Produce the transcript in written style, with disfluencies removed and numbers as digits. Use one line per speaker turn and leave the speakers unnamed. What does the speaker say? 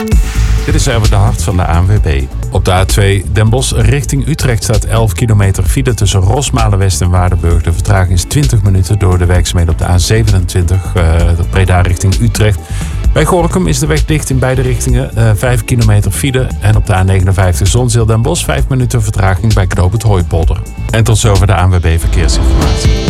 Dit is even de hart van de ANWB. Op de A2 Den Bosch richting Utrecht staat 11 kilometer file tussen Rosmalen-West en Waardenburg. De vertraging is 20 minuten door de werkzaamheden op de A27 Breda richting Utrecht. Bij Gorinchem is de weg dicht in beide richtingen. 5 kilometer file. En op de A59 Zonzeel Den Bosch 5 minuten vertraging bij knooppunt Hooipolder. En tot zover de ANWB Verkeersinformatie.